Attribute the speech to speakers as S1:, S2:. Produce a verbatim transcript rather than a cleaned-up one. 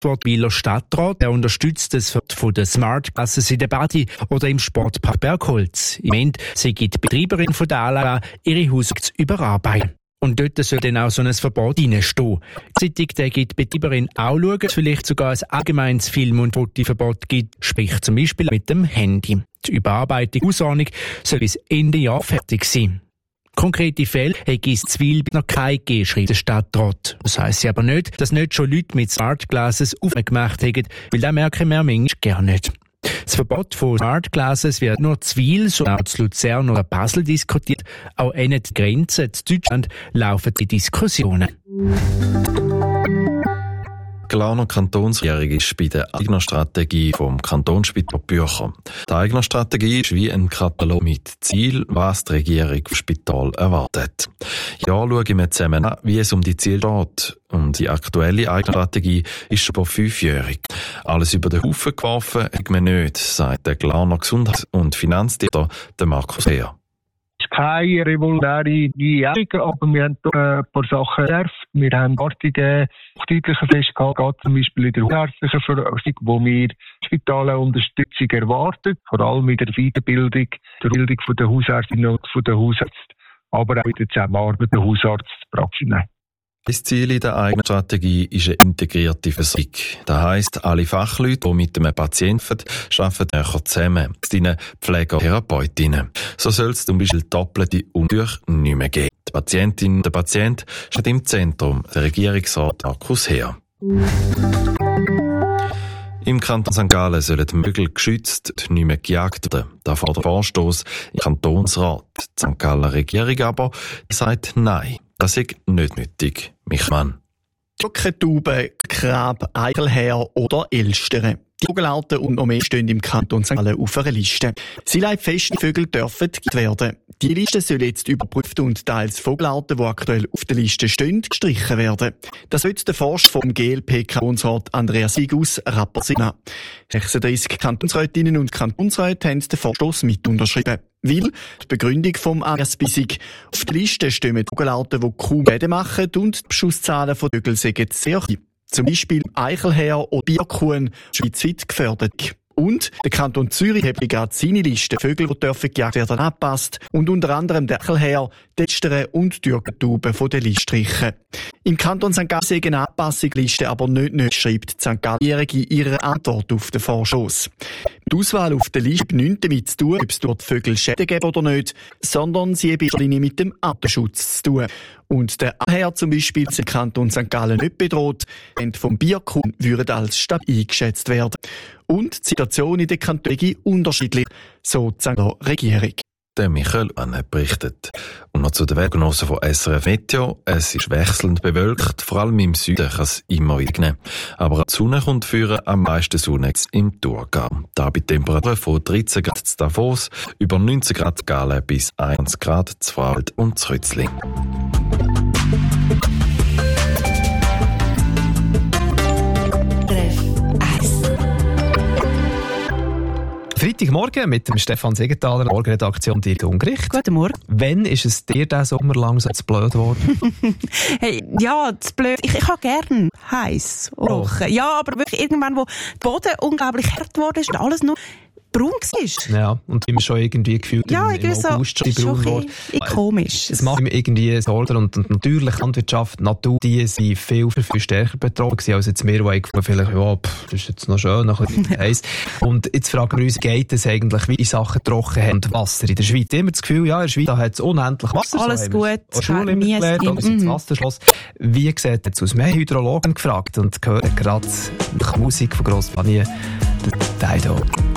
S1: Wieler Stadtrat. Er unterstützt das von der Smart Classes in der Badi oder im Sportpark Bergholz. Im Moment sei die Betreiberin von der Alara ihre Haus zu überarbeiten. Und dort soll dann auch so ein Verbot reinstehen. Gleichzeitig gibt die Betreiberin auch schauen, dass es vielleicht sogar ein allgemeines Film- und Fotoverbot gibt, sprich zum Beispiel mit dem Handy. Die Überarbeitung der Hausordnung soll bis Ende Jahr fertig sein. Konkrete Fälle hätte es Zwil noch keine gegeben, schreibt der Stadtrat. Das heisst aber nicht, dass nicht schon Leute mit Smart Glasses aufgemacht haben, weil das merken wir manchmal gar nicht. Das Verbot von Smart Glasses wird nur Zwil, so auch zu Luzern oder Basel diskutiert. Auch an die Grenzen zu Deutschland laufen die Diskussionen.
S2: Glarner Kantonsregierung ist bei der Eignerstrategie vom Kantonsspital Bücher. Die Eignerstrategie ist wie ein Katalog mit Ziel, was die Regierung vom Spital erwartet. Ja, schauen wir zusammen an, wie es um die Ziele geht. Und die aktuelle Eignerstrategie ist schon fünfjährig. Alles über den Haufen geworfen hat man nicht, sagt der Glarner Gesundheits- und Finanzdirektor Markus Heer.
S3: Es ist keine revolutionäre Idee, aber wir haben ein paar Sachen geschärft. Wir haben Wartungen deutlicher festgehalten, zum Beispiel in der hausärztlichen Versorgung, wo wir spitale Unterstützung erwarten, vor allem in der Weiterbildung, der Bildung der Hausärztinnen und der Hausärzte, aber auch in der Zusammenarbeit der Hausarztpraxen.
S2: Das Ziel in der eigenen Strategie ist eine integrierte Versorgung. Das heisst, alle Fachleute, die mit einem Patienten arbeiten, näher zusammen. Das sind Pfleger und Therapeutinnen. So soll es zum Beispiel doppelte Untücher nicht mehr geben. Die Patientin und der Patient steht im Zentrum, der Regierungsrat Markus Heer. Im Kanton Sankt Gallen sollen die Mögel geschützt und nicht mehr gejagt werden. Da fordert der Vorstoss im Kantonsrat. Die Sankt Galler Regierung aber sagt Nein. Das ist nicht nötig. Michmann.
S4: Jockentauben, Krab, Eichelhäher oder Elstern. Die Vogelarten und noch mehr stehen im Kanton Sankt Gallen auf einer Liste. Sie legt fest, die Vögel dürfen gegessen werden. Die Liste soll jetzt überprüft und teils Vogelarten, die aktuell auf der Liste stehen, gestrichen werden. Das wird der Forscher vom G L P-Kantonsrat Andreas Sigus rapportieren. sechsunddreissig Kantonsrätinnen und Kantonsräte haben den Vorstoss mit unterschrieben. Weil die Begründung vom Andreas Bissig: auf der Liste stehen Vogelarten, die kaum Schäden machen, und die Beschusszahlen von Vögeln sind sehr klein. Zum Beispiel Eichelhäher oder Birkhuhn, schweizweit gefördert. Und der Kanton Zürich hat gerade seine Liste Vögel, die dürfen gejagt werden, angepasst und unter anderem der Eichelhäher, die Elstern und die Türkentauben von der Liste streichen. Im Kanton Sankt Gallen sei eine Anpassungsliste aber nicht nötig, schreibt die Sankt Gallen-Jährige in ihrer Antwort auf den Vorstoss. Die Auswahl auf der Liste hat nichts damit zu tun, ob es dort Vögel Schäden geben oder nicht, sondern sie haben in Linie mit dem Artenschutz zu tun. Und der Eichelhäher zum Beispiel ist im Kanton Sankt Gallen nicht bedroht, und vom Birkhuhn würde als stabil eingeschätzt werden. Und die Situation in den Kantonen ist unterschiedlich, so die Sankt Galler Regierung.
S2: Der Michael Anne hat berichtet. Und noch zu den Wetterprognosen von S R F Meteo. Es ist wechselnd bewölkt, vor allem im Süden kann es immer wieder regnen. Aber die Sonne kommt führen, am meisten Sonne im Thurgau. Da bei Temperaturen von dreizehn Grad zu Davos, über neunzehn Grad zu Gallen bis einundzwanzig Grad zu Wald und zu Rützli.
S5: Freitagmorgen mit dem Stefan Segenthaler, Morgenredaktion Dirk Ungericht.
S6: Guten Morgen.
S5: Wann ist es dir diesen Sommer lang so zu blöd geworden?
S6: Hey, ja, zu blöd. Ich, ich habe gern heiß rochen. Oh. Ja, aber wirklich irgendwann, wo der Boden unglaublich hart geworden ist und alles nur braun war.
S5: Ja, und immer schon irgendwie gefühlt
S6: ja,
S5: im, im August
S6: so,
S5: schon braun geworden.
S6: Okay, komisch.
S5: Es macht mir irgendwie Sorgen. Und, und natürlich, Landwirtschaft, Natur, die sind viel, viel, viel stärker betroffen gewesen, als jetzt wir, die gefunden vielleicht, ja, pff, das ist jetzt noch schön, noch ein bisschen heiß. Und jetzt fragen wir uns, geht es eigentlich, wie in Sachen Trockenheit und Wasser in der Schweiz? Immer das Gefühl, ja, in der Schweiz hat es unendlich Wasser.
S6: Alles
S5: so
S6: gut.
S5: An Schule immer gelernt, oder sind das Wasserschloss. Wie sieht es aus? Wir haben Hydrologen gefragt und hören gerade die Musik von Grosspanien, der Dido.